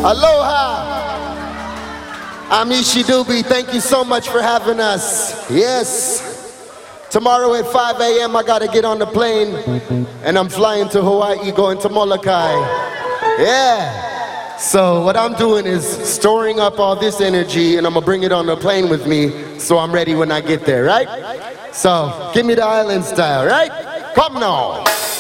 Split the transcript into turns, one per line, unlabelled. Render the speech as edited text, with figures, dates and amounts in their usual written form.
Aloha. I'm Ishidubi. Thank you so much for having us. Yes. Tomorrow at 5 a.m. I gotta get on the plane and I'm flying to Hawaii, going to Molokai. Yeah. So what I'm doing is storing up all this energy and I'm gonna bring it on the plane with me so I'm ready when I get there, right? So give me the island style, right? Come now.